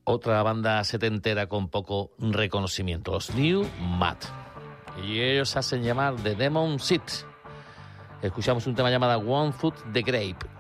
Otra banda setentera con poco reconocimiento, los New Mad. Y ellos se hacen llamar The Demon Seed. Escuchamos un tema llamado One Foot the Grape.